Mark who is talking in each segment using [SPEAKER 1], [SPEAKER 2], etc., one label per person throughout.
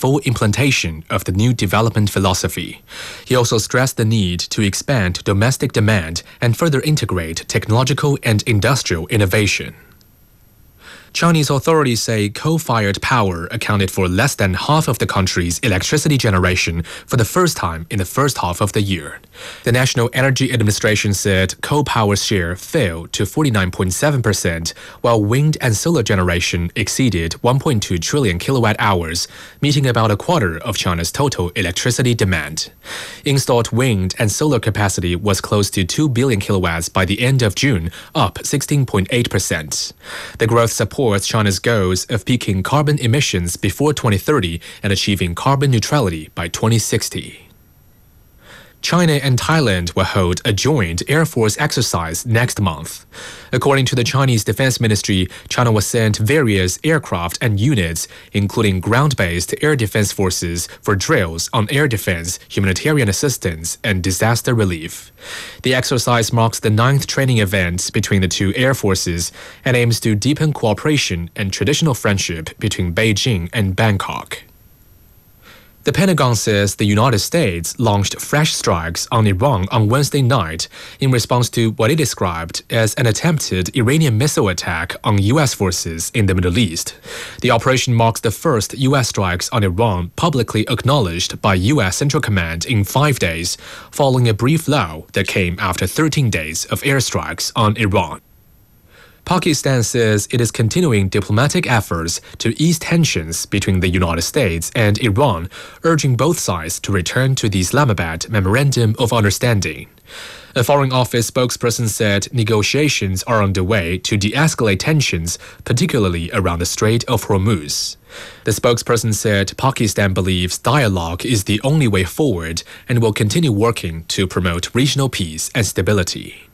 [SPEAKER 1] full implementation of the new development philosophy. He also stressed the need to expand domestic demand and further integrate technological and industrial innovation. Chinese authorities say coal-fired power accounted for less than half of the country's electricity generation for the first time in the first half of the year. The National Energy Administration said coal power's share fell to 49.7%, while wind and solar generation exceeded 1.2 trillion kilowatt-hours, meeting about a quarter of China's total electricity demand. Installed wind and solar capacity was close to 2 billion kilowatts by the end of June, up 16.8%. The growth supports China's goals of peaking carbon emissions before 2030 and achieving carbon neutrality by 2060. China and Thailand will hold a joint Air Force exercise next month. According to the Chinese Defense Ministry, China will send various aircraft and units, including ground-based air defense forces, for drills on air defense, humanitarian assistance, and disaster relief. The exercise marks the 9th training event between the two air forces and aims to deepen cooperation and traditional friendship between Beijing and Bangkok. The Pentagon says the United States launched fresh strikes on Iran on Wednesday night in response to what it described as an attempted Iranian missile attack on U.S. forces in the Middle East. The operation marks the first U.S. strikes on Iran publicly acknowledged by U.S. Central Command in 5 days, following a brief lull that came after 13 days of airstrikes on Iran. Pakistan says it is continuing diplomatic efforts to ease tensions between the United States and Iran, urging both sides to return to the Islamabad Memorandum of Understanding. A Foreign Office spokesperson said negotiations are underway to de-escalate tensions, particularly around the Strait of Hormuz. The spokesperson said Pakistan believes dialogue is the only way forward and will continue working to promote regional peace and stability.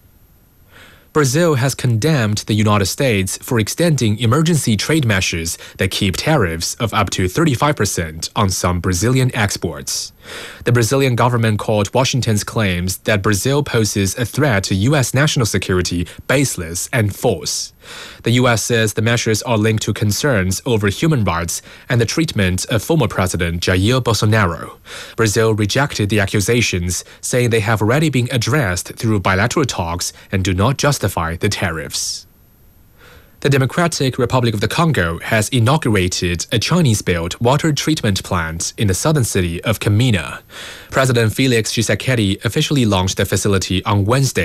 [SPEAKER 1] Brazil has condemned the United States for extending emergency trade measures that keep tariffs of up to 35% on some Brazilian exports. The Brazilian government called Washington's claims that Brazil poses a threat to U.S. national security baseless and false. The U.S. says the measures are linked to concerns over human rights and the treatment of former President Jair Bolsonaro. Brazil rejected the accusations, saying they have already been addressed through bilateral talks and do not justify the tariffs. The Democratic Republic of the Congo has inaugurated a Chinese-built water treatment plant in the southern city of Kamina. President Felix Tshisekedi officially launched the facility on Wednesday.